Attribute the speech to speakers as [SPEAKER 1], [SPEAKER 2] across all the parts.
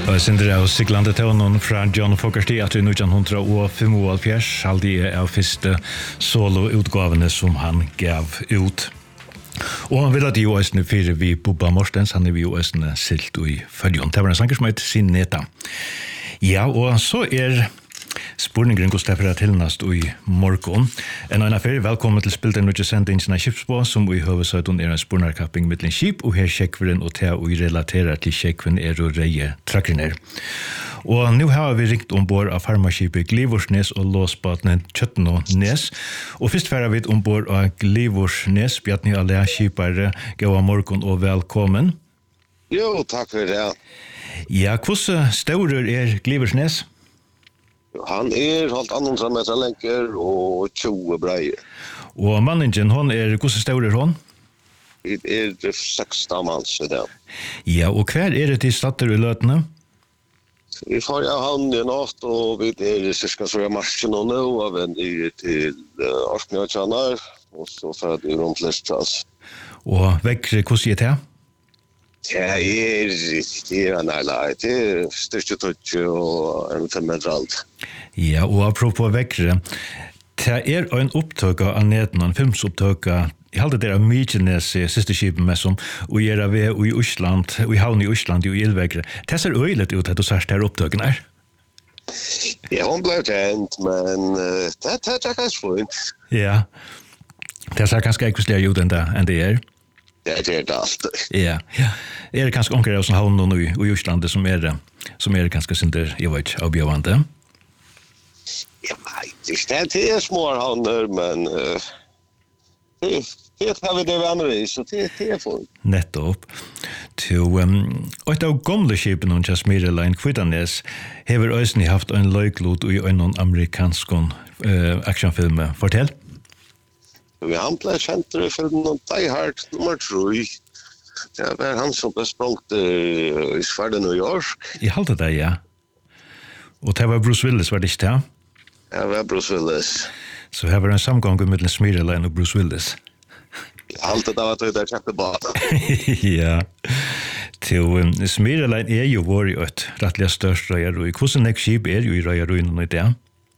[SPEAKER 1] Og sindre av siglande tøvnen fra John Fogerty at i 1975 halde av første solo-utgavene som han gav ut. Og han vil at jo æsne fyrir vi Bubba Morstens, han vi jo æsne silt i følgen. Det var en sanger som heter Sineta. Ja, og så spurningen går steffer tilnast i morgon. En annen fyrir, velkommen til spilten og sendingen av Kipsbå, som i høvesøyden en spurnarkapping mittlen skip, og her sjekkveren og til og relaterer til sjekkven og reie trakkerne. Og nå har vi ringt ombord av farmaskipet Glivorsnes og låsbatene Kjøttenånes. Og først færer vi ombord av Glivorsnes, Bjarni Alea skipare, god morgon og velkommen.
[SPEAKER 2] Jo, takk for det.
[SPEAKER 1] Ja, hvordan staurer Glivorsnes?
[SPEAKER 2] Han holdt 200 meter lenger og 20 breier.
[SPEAKER 1] Og manningen, hvordan staurer hun?
[SPEAKER 2] Det 16 manns i det.
[SPEAKER 1] Ja, og hver det til statter i løtene?
[SPEAKER 2] Vi får havn i natt, og vi cirka så marsjen og nå, og vi til Orknøytjanar, og så ferdig rundt Lestras.
[SPEAKER 1] Og vekkere, hvordan det?
[SPEAKER 2] Ja, det en nærlig. Det styrke tøtje og en 5 meter alt.
[SPEAKER 1] Ja, og apropos vekkere, det en opptøk av neden, en filmsopptøk. Jeg halte det Mykenes siste skipet med som, og gjør ved i Osland, og i havn i Osland, og i Ildvekkere. Det ser øyelig ut at du sørst her opptøken her.
[SPEAKER 2] Ja, hun ble kjent, men det ganske fint.
[SPEAKER 1] Ja, det ser ganske ekvistelig ut enn det
[SPEAKER 2] Det det allt.
[SPEAKER 1] Ja. Det kanske onkel som havn nu i Osland som ganska synder jag vet avbjørende.
[SPEAKER 2] Ja, det små havner, men det har vi det vanligvis, så det for.
[SPEAKER 1] Nettopp. Og et av gamle skipen og Jasmireline Kvidanes har også haft en løyklod i en amerikansk actionfilm. Fortell.
[SPEAKER 2] Han ble kjent i filmen Die Hard nummer 3. Det var han som ble språngt i Sverige, New York.
[SPEAKER 1] I halte det, ja. Og det var Bruce Willis, var det ikke det?
[SPEAKER 2] Ja, det var Bruce Willis.
[SPEAKER 1] Så her var en samgang mellom Smireline og Bruce Willis.
[SPEAKER 2] Jeg halte det var det kjente bata.
[SPEAKER 1] Ja. Til Smireline jo vår i et rettelig størst røyerøy. Hvordan skip jo i røyerøyene i det?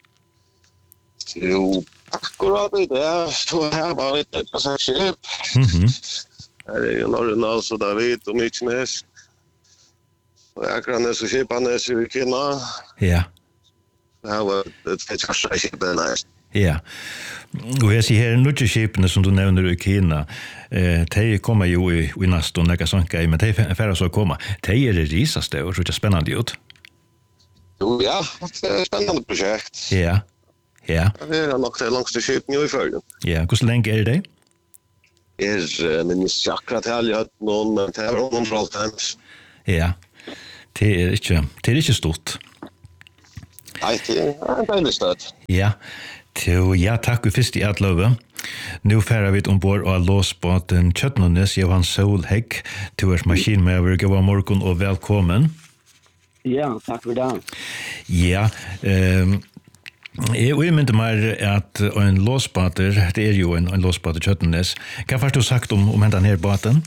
[SPEAKER 2] Jo, akkurat i det, så her var det passasjerskip. Her jo Norrøna, så David og Mykenes. Og Akranes og Kipanes i Kina.
[SPEAKER 1] Ja.
[SPEAKER 2] Her var det passasjerskipet næst.
[SPEAKER 1] Ja. Og jeg sier her, nødje skipene som du nevner i Kina, de kommer jo i nast og nekka sånn men de færre så komme. De det risaste, og så det spennende ut.
[SPEAKER 2] Jo, ja, det et spennende prosjekt.
[SPEAKER 1] Ja. Ja.
[SPEAKER 2] Det nok det langste skipet jo i følgen.
[SPEAKER 1] Ja, hvordan lenge det?
[SPEAKER 2] Minnes ikke akkurat til noen, men det var noen for alt times.
[SPEAKER 1] Ja, det ikke stort.
[SPEAKER 2] Nei, det en deilig sted.
[SPEAKER 1] Ja, takk og først i Atløve. Nå færer vi ombord av låsbåten Kjøttenånes, Johan Solhegg, til maskinmøver, god morgen og velkommen.
[SPEAKER 3] Ja, takk for det.
[SPEAKER 1] Ja, jeg mynte meg at en låsbater, det jo en låsbater Kjøttenånes. Hva har du sagt om denne båten?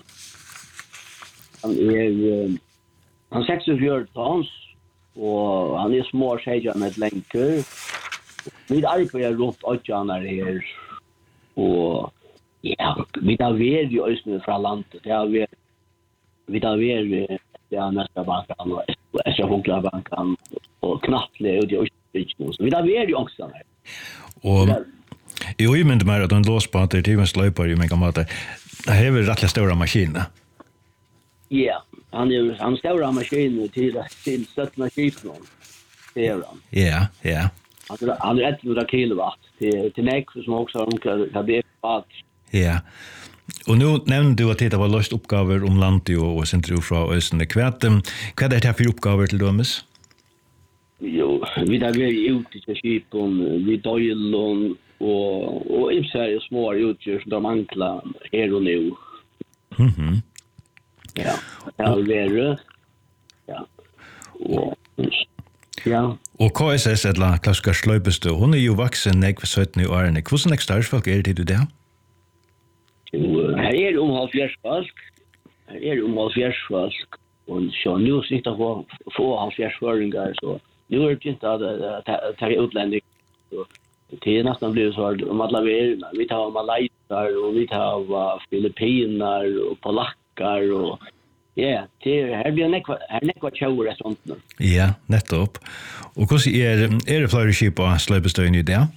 [SPEAKER 3] Han 46 tons, og han små skjejer med lenker. Vi arbeider rundt 8 her, og ja, vi tar ved i Østene fra landet. Vi tar ved i Næstabanken og Estrafunklarbanken og Knattle ut i Østene. Så vi tar ved i Ångstan her.
[SPEAKER 1] Og jeg mynte meg at en låsbater til en sløyper i mange måter, det har vel rettelig større maskiner.
[SPEAKER 3] Ja, han større maskiner til 17 skipene. Det han.
[SPEAKER 1] Ja.
[SPEAKER 3] Han 100 kilowatt til nek som også har det bad.
[SPEAKER 1] Ja. Og nå nevner du at det var løst oppgaver om landet og sentrum fra Østene. Hva det her for oppgaver til dømes?
[SPEAKER 3] Jo, vi har vært ute til skipen, vi døgler og imser små utgjør som de mangler her og nå. Ja, det har vært. Ja.
[SPEAKER 1] Og KSS, eller klassiker Sløybestø, hun jo vaksen for 17 årene. Hvordan startsfolk det du det?
[SPEAKER 3] Jo, her omhalvfjerdsfolk. Och så nu sitter på få halvfjärsföringar så nu är det inte att ta utlänning. Det är nästan blivit så att alla vi tar malajser och vi tar filippiner och polacker och ja, det här blir nekva tjauer sånt nu.
[SPEAKER 1] Ja, nettopp. Och hvordan det flere skip på sløpestøyen i det?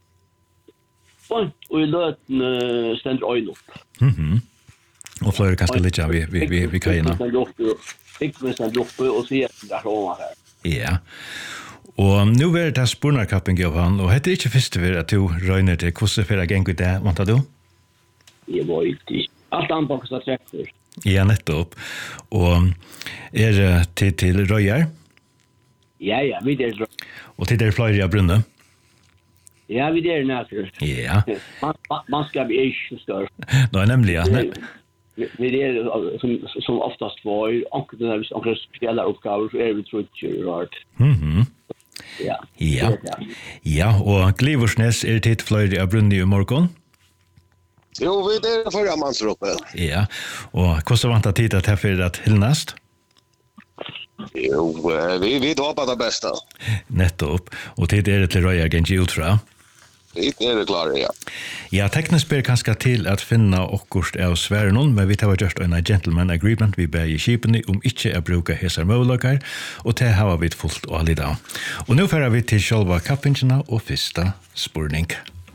[SPEAKER 3] Och i löten ständer ögon upp.
[SPEAKER 1] Og flere kanskje litt vi kajene.
[SPEAKER 3] Fick ständer upp och ser där om här.
[SPEAKER 1] Ja. Og nu er det spurnarkapping av han, og heter ikke første for at du røyner til hvordan for å gjenge det, vant du?
[SPEAKER 3] Jeg var ikke. Alt anbakast av trekker.
[SPEAKER 1] Ja, nettopp. Og til røyer?
[SPEAKER 3] Ja, vi er røyer.
[SPEAKER 1] Og til flere av brunne?
[SPEAKER 3] Ja, vi er nærkere.
[SPEAKER 1] Ja.
[SPEAKER 3] Man skal bli ikke større.
[SPEAKER 1] Nå, nemlig, ja.
[SPEAKER 3] Vi er som oftast var, omkring spjellar oppgaver, så vi trutcher rart. Ja.
[SPEAKER 1] Ja, og Glivorsnes tid flere av brunne i morgen?
[SPEAKER 2] Jo, vi er forrige mannsroppe.
[SPEAKER 1] Ja, og hvordan vant tid at her for at hyllnast?
[SPEAKER 2] Jo, vi håper det beste.
[SPEAKER 1] Nettopp, og tid det til Røyer Genji utfra?
[SPEAKER 2] Vi er klare, ja.
[SPEAKER 1] Ja, teknisk ber kanskje til at finne okkurst av sværen, men vi tar gjort en gentleman agreement vi ber i skipene om ikke å bruke hesar møvelager, og det har vi fullt og alida. Og nå fører vi til sjølva kappingene og første spurning.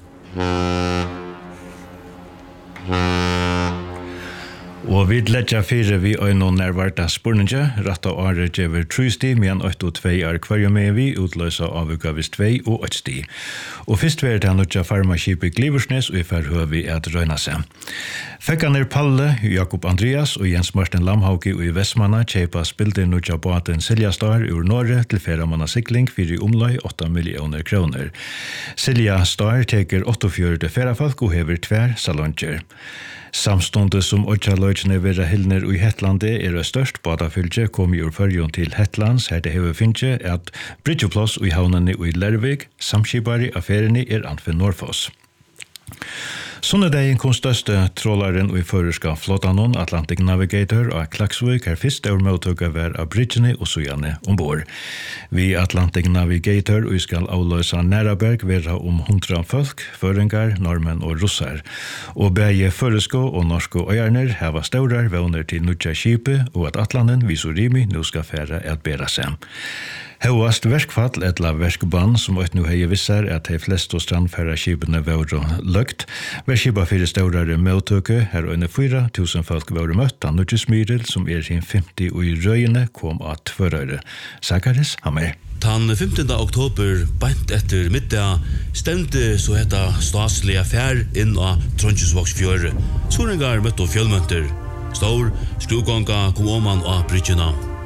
[SPEAKER 1] Og vi ledger fire vi øyne nærvarta spurninge, rett av året gjør 3 sti, men 8 og 2 hver med vi, utløsa av ukavis 2 og 8 sti. Og først vil det nødja farmaskipet Glivorsnes, og i hver vi at røyna seg. Fekkaner Palle, Jakob Andreas og Jens Martin Lamhauke i Vestmanna kjeipa spilder nødja båten Silja Star ur Norge til feramanna sikling for i omløy 8 millioner kroner. Silja Star teker 48 ferafolk og hever 2 salonger. Samstundet som Øtjaløgjene vera Hilner og i Hetlandet det størst badafylgje kom ur førjon til Hetlands, her det hever finnje at Bridgeplass og i havnene og i Lervig, samskipari affærene anfor Norfoss. Sunnedegin kom største trålaren og i førerska flåtanon Atlantic Navigator og Klaksvik først av mottøkka vær av bridgene og sujane ombord. Vi Atlantic Navigator og skal avløsa Næraberg vera 100 folk, føringar, normenn og russar. Og begge føresko og norske øyarner heva staurar våner til nutja skipet og at Atlanten Visorimi nu skal færa at bera seg. Høyast verkfall etla verkbann som åt nu hei vissar at de fleste strandfæra skipene var løgt. Verskipa fyrir staurare møttøke, her øyne 4.000 folk var møtt av Nudjesmyril som sin 50 og i røyene kom av tvørøyre. Sakaris, Hammer.
[SPEAKER 4] Den 15. oktober, beint etter middag, stemte så hetta staslige fær inn av Trondheimsvågsfjøret. Soringar møtte fjellmønter. Stor skrugånga kom oman av bryggena.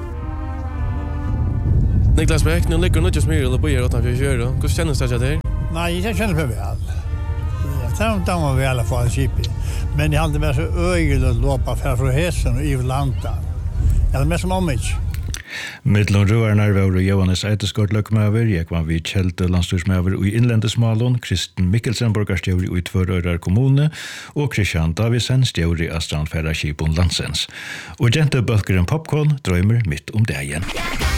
[SPEAKER 5] Niklas Bäck, nu ligger Nudjesmyril och börjar utanför fjörden. Hur känns det där?
[SPEAKER 6] Nej, jag känner mig väl. Jag tar mig väl för skipet. Men det hade med så ögel att låpa från hästen och i lantan. Jag hade med som om inte.
[SPEAKER 1] Midlon Ruarnar var Johannes Eiteskort løkmaver, jeg var vi Kjelte landstyrsmaver i Innlendesmalon, Kristen Mikkelsen borgarstjøvri i Tvørøyrar kommune, og Christian Davisen stjøvri av Strandfæra Kipon Landsens. Og jente bølgeren Popcorn drømmer midt om dagen.